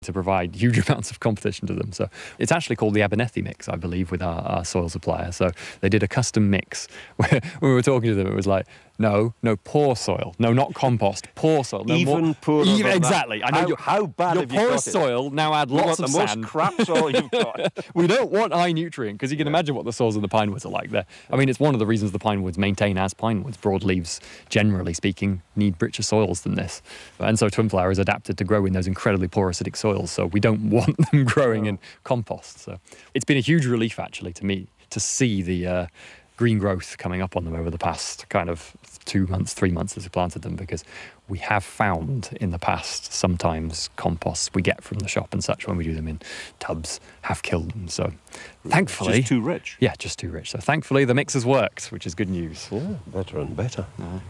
to provide huge amounts of competition to them. So it's actually called the Abernethy mix, I believe, with our soil supplier. So they did a custom mix where when we were talking to them, it was like, no, poor soil. No, not compost. Poor soil. No, even poorer than exactly. That. I know how bad your have you got porous it? soil now add lots of sand. The most crap soil you've got. We don't want high nutrient, because you can imagine what the soils of the pine woods are like there. I mean, it's one of the reasons the pine woods maintain as pine woods. Broadleaves, generally speaking, need richer soils than this. And so Twinflower is adapted to grow in those incredibly poor acidic soils. So we don't want them growing in compost. So it's been a huge relief, actually, to me, to see the green growth coming up on them over the past kind of 2 months, 3 months as we planted them, because we have found in the past sometimes composts we get from the shop and such when we do them in tubs have killed them. So thankfully... Just too rich. Yeah, just too rich. So thankfully the mix has worked, which is good news. Yeah, better and better.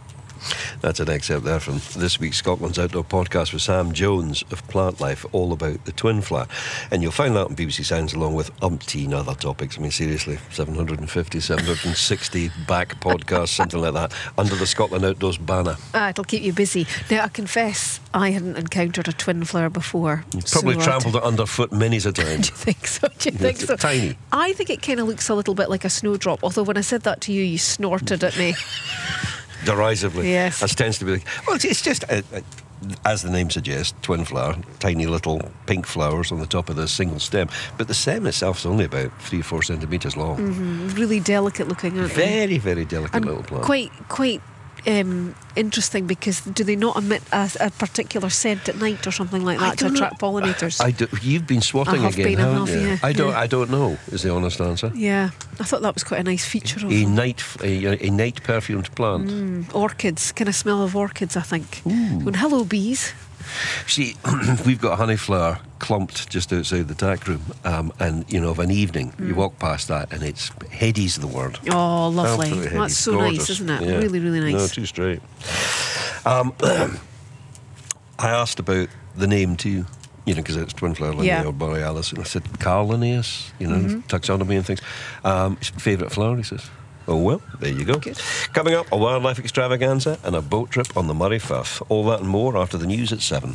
That's an excerpt there from this week's Scotland's Outdoor Podcast with Sam Jones of Plant Life, all about the Twinflower. And you'll find that on BBC Sounds along with umpteen other topics. I mean, seriously, 750, 760 back podcasts, something like that, under the Scotland Outdoors banner. It'll keep you busy. Now, I confess, I hadn't encountered a Twinflower before. You've probably trampled it underfoot many a time. Do you think so? Do you think so? Tiny. I think it kind of looks a little bit like a snowdrop, although when I said that to you, you snorted at me. Derisively. Yes. That tends to be well, it's just as the name suggests, twinflower, tiny little pink flowers on the top of the single stem, but the stem itself is only about 3 or 4 centimetres long. Really delicate looking, aren't they? Very, very delicate And little plant. Quite interesting, because do they not emit a particular scent at night or something like that to attract pollinators? You've been swatting again, haven't you? Yeah. I don't know, is the honest answer. Yeah, I thought that was quite a nice feature of A them. night perfumed plant. Orchids, kind of smell of orchids, I think. And hello, bees. See, we've got a honeyflower clumped just outside the tack room, and of an evening you walk past that and it's heady's the word. Oh, lovely. Absolutely That's so gorgeous. nice, isn't it? Yeah. Really, really nice. No, too straight. I asked about the name too, because it's Twinflower Linnaea or Borealis, and I said Carl Linnaeus, taxonomy and things. Favourite flower, he says. Oh, well, there you go. Good. Coming up, a wildlife extravaganza and a boat trip on the Murray Firth. All that and more after the news at 7.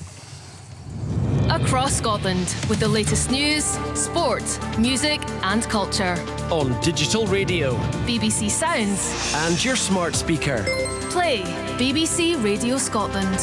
Across Scotland, with the latest news, sport, music and culture. On digital radio, BBC Sounds, and your smart speaker. Play BBC Radio Scotland.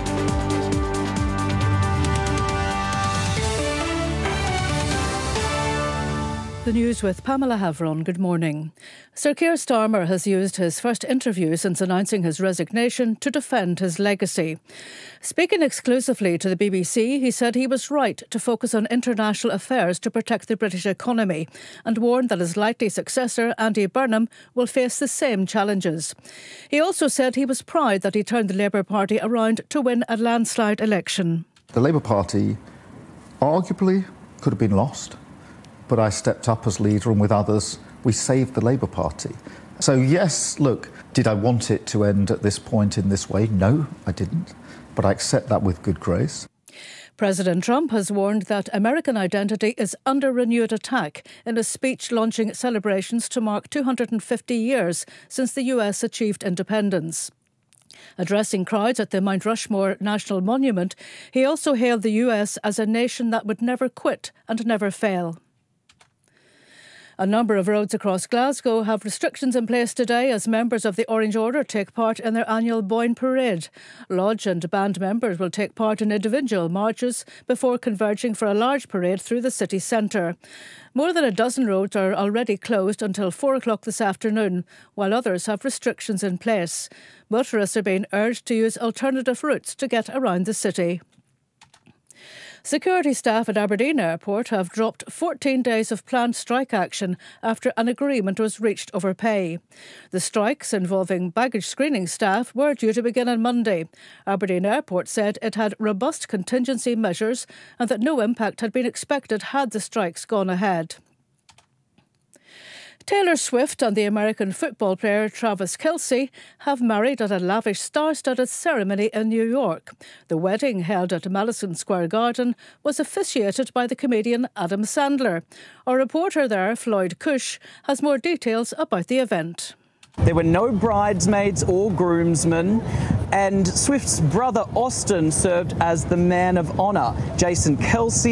The news with Pamela Havron. Good morning. Sir Keir Starmer has used his first interview since announcing his resignation to defend his legacy. Speaking exclusively to the BBC, he said he was right to focus on international affairs to protect the British economy, and warned that his likely successor, Andy Burnham, will face the same challenges. He also said he was proud that he turned the Labour Party around to win a landslide election. The Labour Party arguably could have been lost, but I stepped up as leader, and with others, we saved the Labour Party. So yes, look, did I want it to end at this point in this way? No, I didn't. But I accept that with good grace. President Trump has warned that American identity is under renewed attack in a speech launching celebrations to mark 250 years since the US achieved independence. Addressing crowds at the Mount Rushmore National Monument, he also hailed the US as a nation that would never quit and never fail. A number of roads across Glasgow have restrictions in place today as members of the Orange Order take part in their annual Boyne Parade. Lodge and band members will take part in individual marches before converging for a large parade through the city centre. More than a dozen roads are already closed until 4 o'clock this afternoon, while others have restrictions in place. Motorists are being urged to use alternative routes to get around the city. Security staff at Aberdeen Airport have dropped 14 days of planned strike action after an agreement was reached over pay. The strikes involving baggage screening staff were due to begin on Monday. Aberdeen Airport said it had robust contingency measures and that no impact had been expected had the strikes gone ahead. Taylor Swift and the American football player Travis Kelce have married at a lavish star-studded ceremony in New York. The wedding, held at Madison Square Garden, was officiated by the comedian Adam Sandler. Our reporter there, Floyd Cush, has more details about the event. There were no bridesmaids or groomsmen, and Swift's brother Austin served as the man of honour. Jason Kelce